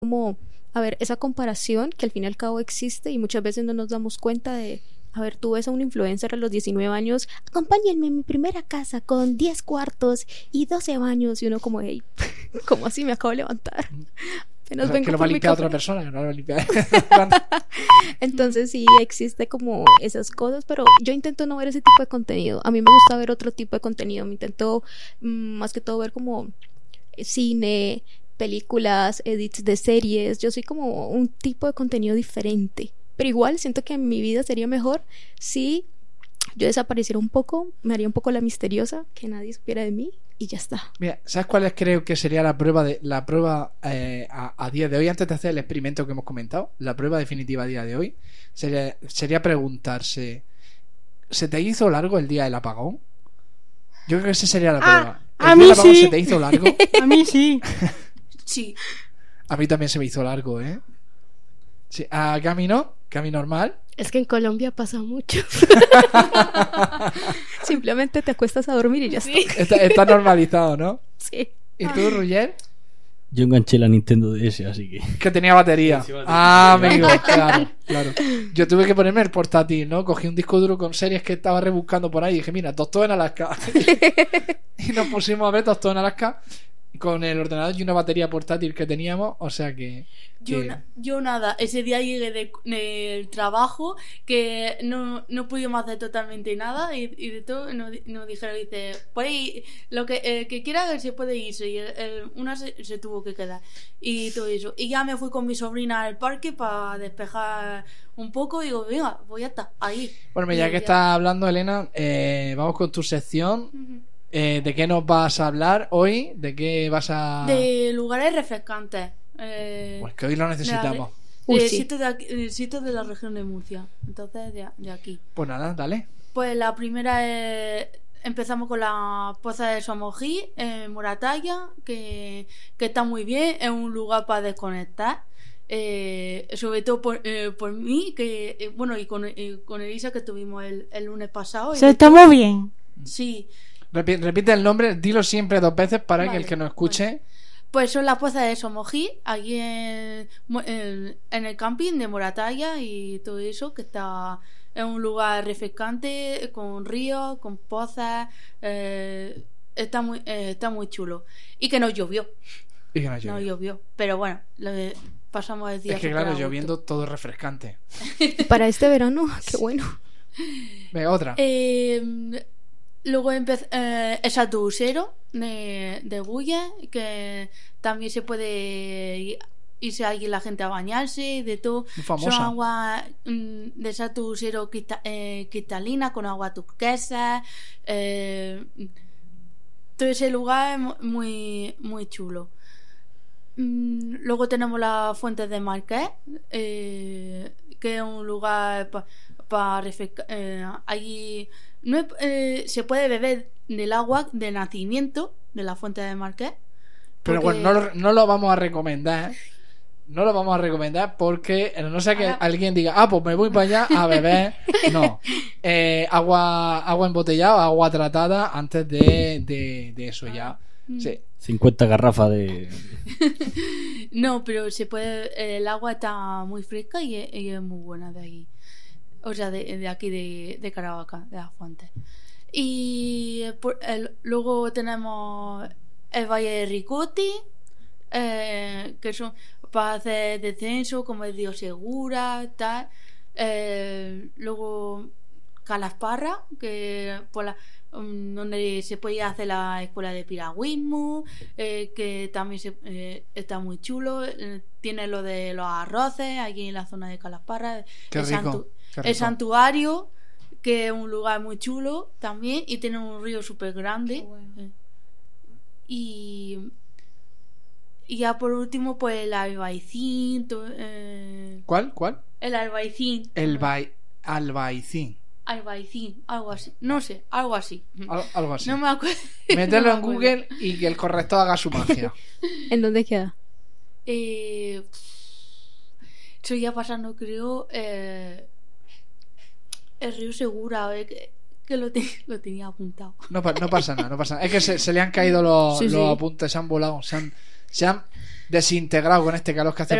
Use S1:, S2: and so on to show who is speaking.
S1: como, a ver, esa comparación que al fin y al cabo existe y muchas veces no nos damos cuenta de, a ver, tú ves a un influencer a los 19 años, acompáñenme en mi primera casa con 10 cuartos y 12 baños y uno como, hey, ¿cómo así me acabo de levantar? Apenas
S2: Que
S1: vengo
S2: lo va a
S1: por mi
S2: limpiar
S1: café.
S2: otra persona, que no lo va a limpiar.
S1: Entonces sí existe como esas cosas, pero yo intento no ver ese tipo de contenido. A mí me gusta ver otro tipo de contenido. Me intento más que todo ver como cine, películas, edits de series. Yo soy como un tipo de contenido diferente. Pero igual siento que mi vida sería mejor si yo desapareciera un poco, me haría un poco la misteriosa, que nadie supiera de mí y ya está.
S2: Mira, ¿sabes cuál es? Creo que sería la prueba a día de hoy, antes de hacer el experimento que hemos comentado, la prueba definitiva a día de hoy, sería preguntarse, ¿se te hizo largo el día del apagón? Yo creo que esa sería la prueba. ¿El
S3: a
S2: día
S3: mí
S2: del apagón
S3: sí.
S2: se te hizo largo?
S3: A mí sí.
S4: Sí.
S2: A mí también se me hizo largo, ¿eh? Sí, a Cami no, Cami normal.
S5: Es que en Colombia pasa mucho.
S1: Simplemente te acuestas a dormir y ya
S5: Sí.
S2: Está normalizado, ¿no?
S1: Sí.
S2: ¿Y tú, Roger?
S6: Yo enganché la Nintendo DS, así que...
S2: Que tenía batería.
S6: Sí, batería.
S2: Ah, amigo, claro. Yo tuve que ponerme el portátil, ¿no? Cogí un disco duro con series que estaba rebuscando por ahí y dije, mira, Doctor en Alaska. Y nos pusimos a ver Doctor en Alaska con el ordenador y una batería portátil que teníamos, o sea que...
S4: Yo nada, ese día llegué del trabajo que no pudimos hacer totalmente nada y de todo nos dijeron, dice, por ahí lo que quiera se puede irse y una se tuvo que quedar y todo eso. Y ya me fui con mi sobrina al parque para despejar un poco y digo, venga, voy a estar ahí.
S2: Bueno,
S4: Y
S2: ya que estás hablando, Elena, vamos con tu sección.
S4: Ujú.
S2: ¿De qué nos vas a hablar hoy? ¿De qué vas a...?
S4: De lugares refrescantes.
S2: Pues que hoy lo necesitamos.
S1: Uy,
S4: De
S1: sí.
S4: sitios de la región de Murcia. Entonces, de aquí.
S2: Pues nada, dale.
S4: Pues la primera es... Empezamos con la Poza de Somojí en Moratalla, que está muy bien, es un lugar para desconectar. Sobre todo por mí, que bueno, y con Elisa, que estuvimos el lunes pasado.
S3: Se está muy bien.
S4: Sí,
S2: Repite el nombre, dilo siempre 2 veces para que
S4: Vale,
S2: el que nos escuche...
S4: pues son las Pozas de Somojí, aquí en el camping de Moratalla y todo eso, que está en un lugar refrescante, con ríos, con pozas, está muy chulo. Y que nos llovió,
S2: Y que no llovió.
S4: no llovió, pero bueno, pasamos el día
S2: Es que
S4: súper
S2: claro,
S4: a gusto.
S2: lloviendo todo es refrescante.
S1: Para este verano, qué bueno.
S2: Venga, otra.
S4: Luego el Satuusero de Bulle, que también se puede irse allí la gente a bañarse y de todo.
S2: Muy famosa.
S4: Son aguas de Satuusero cristalina con agua turquesa. Todo ese lugar es muy, muy chulo. Luego tenemos las Fuentes de Marqués, que es un lugar para refrescar. Allí no se puede beber del agua de nacimiento de la Fuente de Marqués.
S2: Pero
S4: porque-
S2: bueno, no lo vamos a recomendar. No lo vamos a recomendar porque no sé que alguien diga, pues me voy para allá a beber. No. Agua embotellada, agua tratada antes de eso ya. Sí.
S6: 50 garrafas de...
S4: No, pero se puede. El agua está muy fresca y es muy buena de aquí. O sea, de aquí de Caravaca, de las Fuentes. Y luego tenemos el Valle de Ricote, que son para hacer descenso, como es Dios Segura, tal. Luego Calasparra, que donde se puede hacer la escuela de piragüismo, que también está muy chulo. Tiene lo de los arroces aquí en la zona de Calasparra.
S2: Qué
S4: el
S2: rico, qué
S4: el
S2: rico.
S4: santuario, que es un lugar muy chulo también y tiene un río súper grande. Y ya por último, pues el Albaicín.
S2: ¿Cuál?
S4: El Albaicín.
S2: Albaicín.
S4: Albaicín, algo así. No sé, algo así.
S2: Algo así.
S4: No me acuerdo.
S2: Mételo
S4: No me
S2: en
S4: acuerdo.
S2: Google y que el corrector haga su magia.
S1: ¿En dónde queda?
S4: Estoy ya pasando, creo, el río Segura, a ver, que lo tenía apuntado.
S2: No pasa nada, no pasa nada. Es que se le han caído los
S1: Sí, sí.
S2: apuntes, se han volado. desintegrado con este calor que hace